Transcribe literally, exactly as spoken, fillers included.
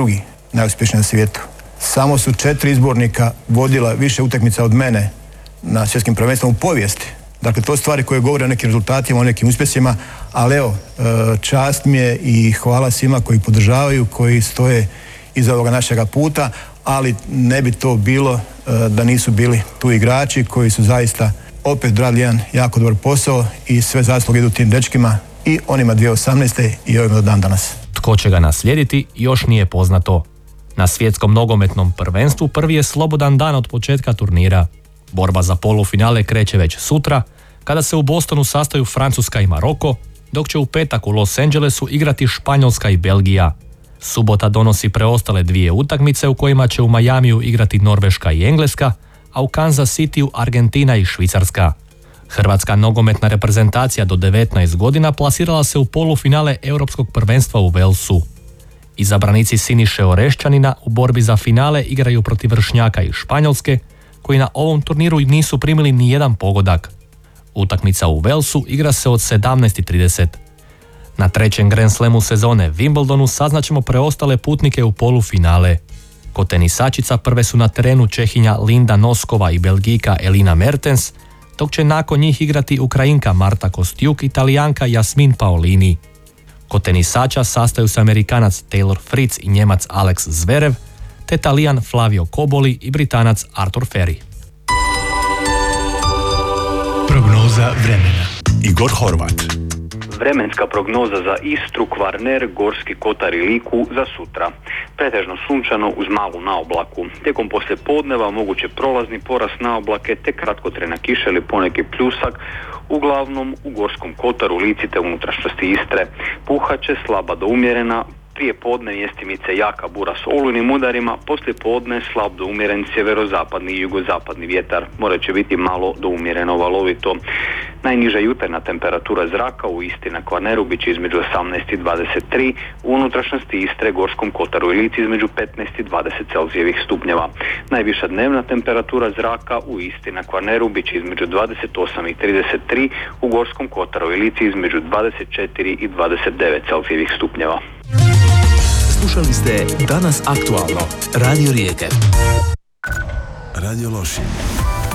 drugi najuspješniji na svijetu. Samo su četiri izbornika vodila više utakmica od mene na svjetskim prvenstvom u povijesti. Dakle, to stvari koje govore o nekim rezultatima, o nekim uspjesima, ali evo, čast mi je i hvala svima koji podržavaju, koji stoje iza ovoga našega puta, ali ne bi to bilo da nisu bili tu igrači koji su zaista opet radili jedan jako dobar posao i sve zasluge idu tim dečkima i onima dvije tisuće osamnaeste i ovima do dan danas. Tko će ga naslijediti još nije poznato. Na svjetskom nogometnom prvenstvu prvi je slobodan dan od početka turnira. Borba za polufinale kreće već sutra, kada se u Bostonu sastaju Francuska i Maroko, dok će u petak u Los Angelesu igrati Španjolska i Belgija. Subota donosi preostale dvije utakmice u kojima će u Majamiju igrati Norveška i Engleska, a u Kansas Cityu Argentina i Švicarska. Hrvatska nogometna reprezentacija do devetnaest godina plasirala se u polufinale Europskog prvenstva u Walesu. Izabranici Siniše Orešćanina u borbi za finale igraju protiv vršnjaka iz Španjolske, koji na ovom turniru nisu primili ni jedan pogodak. Utakmica u Walesu igra se od sedamnaest i trideset. Na trećem Grand Slamu sezone Wimbledonu saznaćemo preostale putnike u polufinale. Kod tenisačica prve su na terenu Čehinja Linda Noskova i Belgijka Elina Mertens, dok će nakon njih igrati Ukrajinka Marta Kostiuk i Talijanka Jasmin Paolini. Kod tenisača sastaju se Amerikanac Taylor Fritz i Njemac Alex Zverev, te Talijan Flavio Koboli i Britanac Arthur Ferry. Prognoza vremena. Igor Horvat. Vremenska prognoza za Istru, Kvarner, Gorski kotar i Liku za sutra. Pretežno sunčano uz malu naoblaku. Tijekom poslijepodneva moguće prolazni porast naoblake te kratkotrajna kiša ili poneki pljusak, uglavnom u Gorskom kotaru, Lici te unutrašnjosti Istre. Puhaće slaba do umjerena, prije podne mjestimice jaka bura s olujnim udarima, poslije podne slab do umjeren sjeverozapadni i jugozapadni vjetar. More će biti malo do umjereno valovito. Najniža jutarnja temperatura zraka u Istri na Kvarneru bit će između osamnaest i dvadeset tri, u unutrašnjosti Istre, Gorskom kotaru i Lici između petnaest i dvadeset Celzijevih stupnjeva. Najviša dnevna temperatura zraka u Istri na Kvarneru bit će između dvadeset osam i trideset tri, u Gorskom kotaru i Lici između dvadeset četiri i dvadeset devet Celzijevih stupnjeva. Slušali ste Danas aktualno. Radio Rijeke. Radio Lošinj.